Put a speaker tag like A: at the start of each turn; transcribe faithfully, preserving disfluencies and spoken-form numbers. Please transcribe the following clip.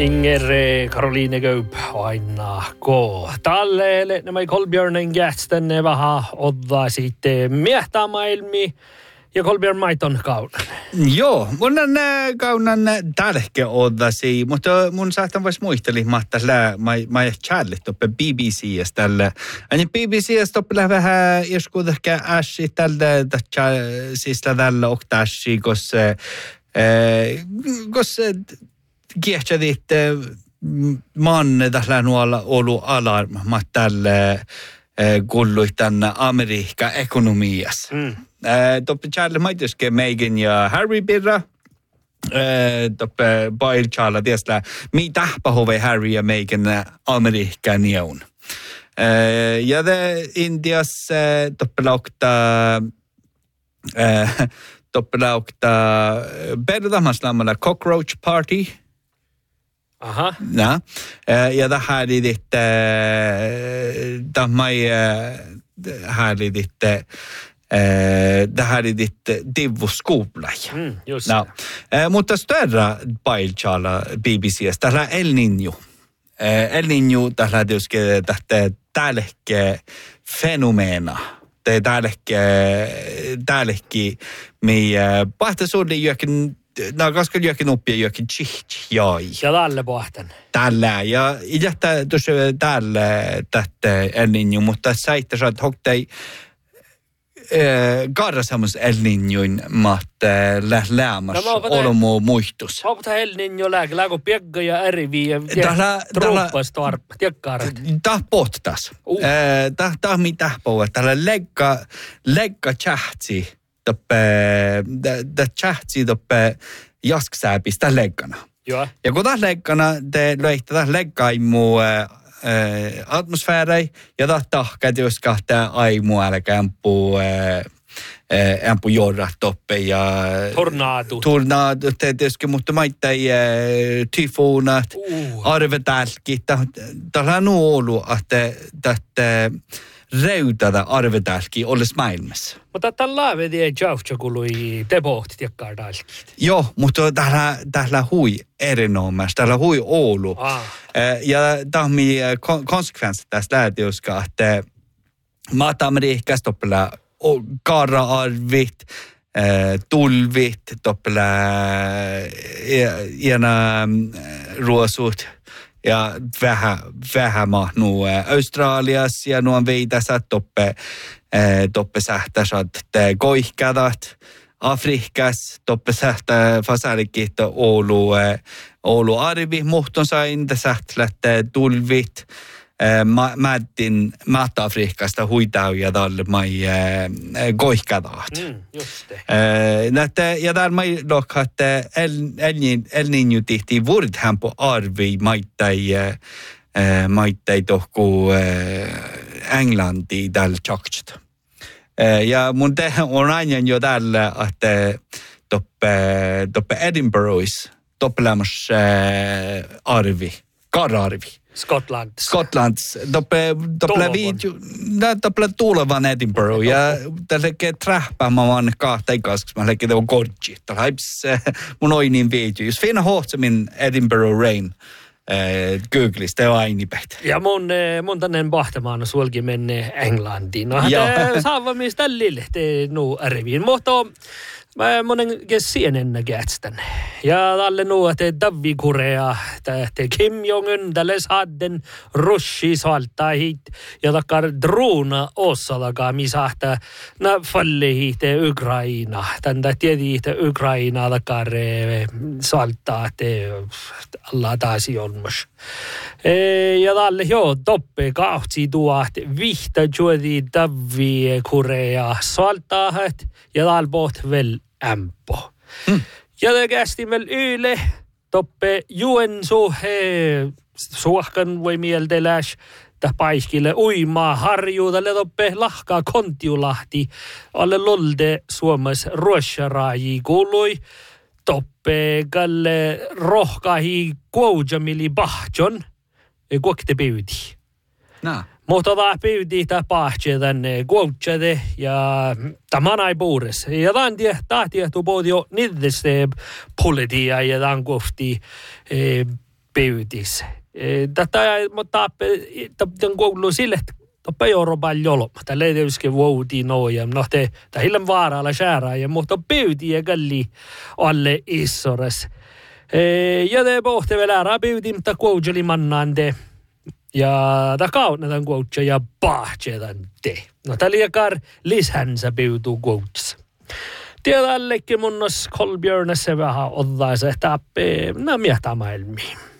A: Inger Karoline Gaup aina ko. Tälle nämä Kolbjörnen gästen vähän odda sitten miehtää maailmi ja Kolbjörn Maiton kaunan.
B: Joo, mun on kaunan tärkeä oddasi, mutta mun saattaa vois muisteli, että mä ei chatlit toppe B B C:stä tällä. Ani B B C:stä toppe vähän iskudehkä äsi tällä, siis tällä oktaasi, koska koska kiehtädit manne tällä nuolla ollut alarma tällä kuului tänne Amerikan ekonomiassa. Mm. Toppe Charles Maitoske Megan ja Harry Birra. Toppe Bail Charles tiesla mi tahpahove Harry ja Megan Amerikan jaun. Ja det Indias toppe laukta toppe laukta berdamaslamalla Cockroach Party.
A: Aha.
B: Ja, ja det här är ditt det mig här är ditt det här är ditt divoskola.
A: Mm, just
B: ja. Mutta större bailchala B B C tällä El Niño. El Niño tällä tietysti tästä tälke fenomena. Det tälke tälki mi pahtasulli jokin no koska jokin oppia jokin chich jai.
A: Ja tälle pohtan.
B: Tällä ja idätä tuossa tällä tätä El Niño, mutta saitte saat hoktei garra sammas El Niñoin mat lämmas olomo muistus.
A: Hopta El Niño lääke lääko piekka ja ärivi ja truppas tarppa tiekkarat.
B: Tah pottas. Tah tah mitä poa tällä legga legga chahtsi. Toppe det chahtsi toppe jasksääpistä leggana.
A: Joo.
B: Ja kun taas leggana te löitte leggaimu atmosfäärai ja taas tahkat jos kahta aimu älkämpu ämpu jorra toppe ja
A: tornado.
B: Tornado tietysti mutta maittai tyfoonat, uh. arvetälkit. Tällä on ollut, että tätä reutada arvetälki olisi maailmassa.
A: Mutta tällä vedi ei jauhtsa kului te pohti tiekkaan dalkit.
B: Joo, mutta tällä, tällä hui erinomaisesti, tällä hui ollut. Ah. Ja tahmi konsekvenset tästä lähtioska, että maata-Amerikasta toppela kara-arvit, tulvit, toppela iänä ruosut. Ja vähän, vähän mahnu Australiassa ja nuon veitäsä toppe, toppe sähtäsät koihkadat. Afrikas toppe sähtä fasalikit Oulu, Oulu arvi muhton sain sähtlät tulvit. Mättin Maata-Afrikasta huitauja tälle mai koihkadat.
A: Mm, just det.
B: Näitä, ja täällä mai lokka, että El Niño tihti vuodithän po arvi maittai, maittai tohku Englanti tällä tjaktsta. Ja mun tehdä on aina jo tällä, että toppe, toppe Edinburghis toppelämmäs arvi, kara-arvi.
A: Scotland.
B: Scotland. Doppe doppe video. Nä doppe tulevan Edinburgh ja tälle träppäämään vaan kahta ikasks mä läkin on kortsi. Tällä hyps mun oinin video. Jos finna hohtsamin Edinburgh Rain Googlista ja aini päät.
A: Ja mun mun tannen pahtamaan sulki menne Englantiin. No saava mistä lille te nu arviin. Mutta mä monen kesien ennä kätstän. Ja tälle nu että Davi Korea, että Kim Jong-un tälle sadden rushi salta hit ja takar drona osalaga misahta na falle hit Ukraina. Tanda tiedi hit Ukraina takar salta te alla taasi olmus. Ja tälle jo toppe kahtsi tuot vihta juodi Davi Korea saltahat ja tälle poht vel ämpo. Hmm. Ja det kästi väl yle toppe Joensuu suohkan voi mielteläs täh paiskille uimaa harjuu tälle toppe lahkaa Kontiolahti alle lolde Suomessa ruossaraaji kuului toppe kalle rohkahi kuoujamili bahtjon kuokte pyydi.
B: Nää.
A: Mutta tämä pyydi tämä pahtje tänne kuotsade ja tämä ei puures. Ja tämän tahti, että puhuti jo niitä politia ja tämän kohti pyytis. Tätä mutta tämän koulu sille, että toppa Euroopan jolma. Tällä ei tietysti vuotiin noja. No te, tämä hillan vaaralla sääraa ja mutta pyytiä kalli alle issores. Ja te pohti vielä ära pyytiin, mutta koujeli mannaan te. Ja ta kaunnetan koutsa ja pahtsetan te. No tällä jakar lisäänsä pyytuu koutsa. Tiedällekin munnos Kolbjörnessä vähän ottaisi, että no mietää maailmiin.